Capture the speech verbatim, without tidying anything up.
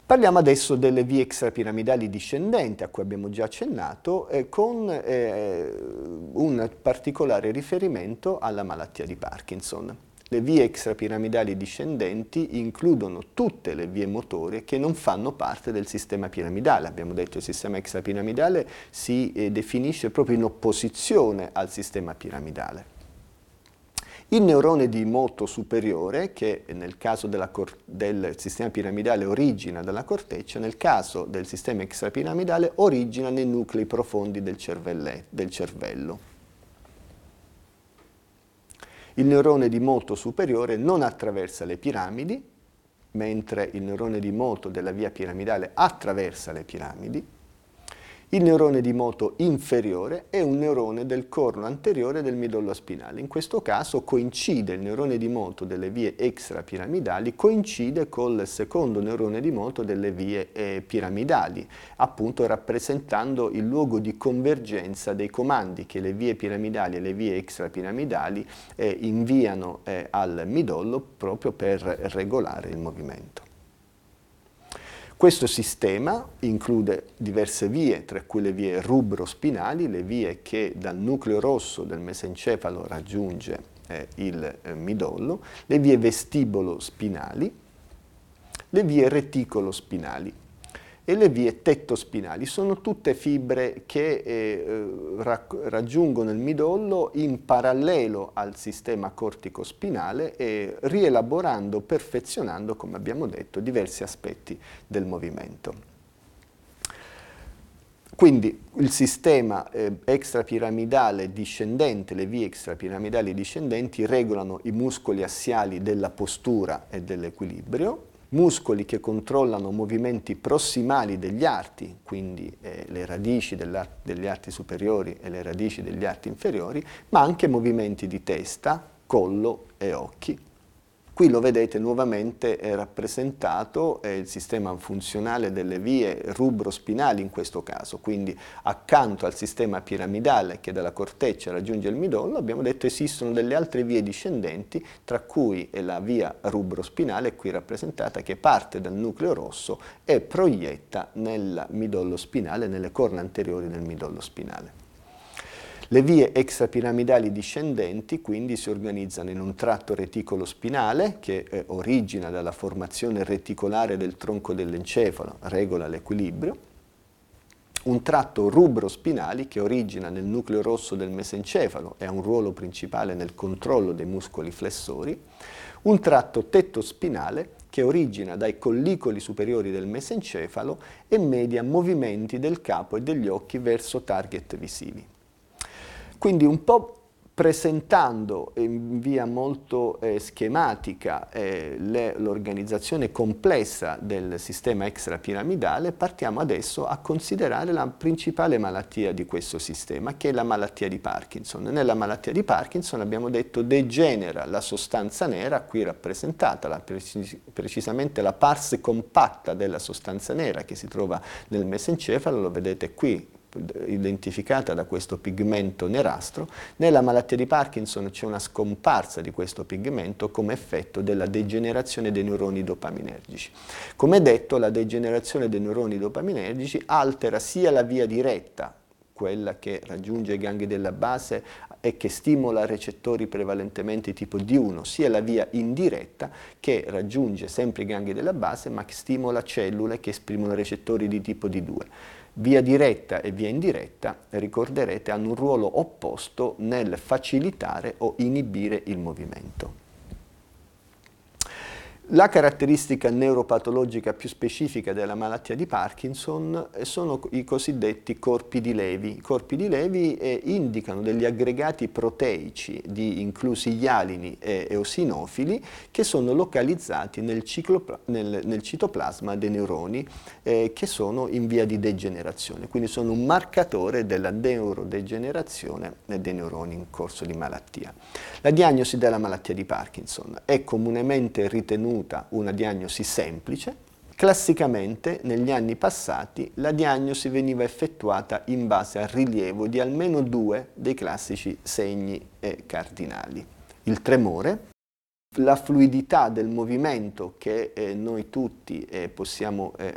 Parliamo adesso delle vie extrapiramidali discendenti, a cui abbiamo già accennato, eh, con eh, un particolare riferimento alla malattia di Parkinson. Le vie extrapiramidali discendenti includono tutte le vie motorie che non fanno parte del sistema piramidale. Abbiamo detto che il sistema extrapiramidale si eh, definisce proprio in opposizione al sistema piramidale. Il neurone di moto superiore, che nel caso della del sistema piramidale origina dalla corteccia, nel caso del sistema extrapiramidale origina nei nuclei profondi del, del cervello. Il neurone di moto superiore non attraversa le piramidi, mentre il neurone di moto della via piramidale attraversa le piramidi. Il neurone di moto inferiore è un neurone del corno anteriore del midollo spinale. In questo caso coincide il neurone di moto delle vie extrapiramidali, coincide col secondo neurone di moto delle vie eh, piramidali, appunto rappresentando il luogo di convergenza dei comandi che le vie piramidali e le vie extrapiramidali eh, inviano eh, al midollo proprio per regolare il movimento. Questo sistema include diverse vie, tra cui le vie rubrospinali, le vie che dal nucleo rosso del mesencefalo raggiunge eh, il eh, midollo, le vie vestibolo-spinali, le vie reticolo-spinali e le vie tettospinali. Sono tutte fibre che eh, ra raggiungono il midollo in parallelo al sistema cortico-spinale e rielaborando, perfezionando, come abbiamo detto, diversi aspetti del movimento. Quindi il sistema eh, extrapiramidale discendente, le vie extrapiramidali discendenti regolano i muscoli assiali della postura e dell'equilibrio, muscoli che controllano movimenti prossimali degli arti, quindi eh, le radici degli arti superiori e le radici degli arti inferiori, ma anche movimenti di testa, collo e occhi. Qui lo vedete nuovamente è rappresentato eh, il sistema funzionale delle vie rubrospinali in questo caso, quindi accanto al sistema piramidale che dalla corteccia raggiunge il midollo, abbiamo detto esistono delle altre vie discendenti, tra cui è la via rubrospinale, qui rappresentata, che parte dal nucleo rosso e proietta nel midollo spinale, nelle corna anteriori del midollo spinale. Le vie extrapiramidali discendenti quindi si organizzano in un tratto reticolo-spinale che eh, origina dalla formazione reticolare del tronco dell'encefalo, regola l'equilibrio, un tratto rubrospinali che origina nel nucleo rosso del mesencefalo e ha un ruolo principale nel controllo dei muscoli flessori, un tratto tettospinale che origina dai collicoli superiori del mesencefalo e media movimenti del capo e degli occhi verso target visivi. Quindi un po' presentando in via molto eh, schematica eh, l'organizzazione complessa del sistema extrapiramidale, partiamo adesso a considerare la principale malattia di questo sistema, che è la malattia di Parkinson. Nella malattia di Parkinson abbiamo detto degenera la sostanza nera, qui rappresentata la, precis precisamente la pars compatta della sostanza nera che si trova nel mesencefalo, lo vedete qui, identificata da questo pigmento nerastro. Nella malattia di Parkinson c'è una scomparsa di questo pigmento come effetto della degenerazione dei neuroni dopaminergici. Come detto, la degenerazione dei neuroni dopaminergici altera sia la via diretta, quella che raggiunge i gangli della base e che stimola recettori prevalentemente tipo D uno, sia la via indiretta che raggiunge sempre i gangli della base ma che stimola cellule che esprimono recettori di tipo D due. Via diretta e via indiretta, ricorderete, hanno un ruolo opposto nel facilitare o inibire il movimento. La caratteristica neuropatologica più specifica della malattia di Parkinson sono i cosiddetti corpi di Levi. I corpi di Levi eh, indicano degli aggregati proteici, di inclusi gli alini e eosinofili, che sono localizzati nel, nel, nel citoplasma dei neuroni eh, che sono in via di degenerazione. Quindi sono un marcatore della neurodegenerazione dei neuroni in corso di malattia. La diagnosi della malattia di Parkinson è comunemente ritenuta una diagnosi semplice. Classicamente, negli anni passati, la diagnosi veniva effettuata in base al rilievo di almeno due dei classici segni eh, cardinali. Il tremore, la fluidità del movimento che eh, noi tutti eh, possiamo eh,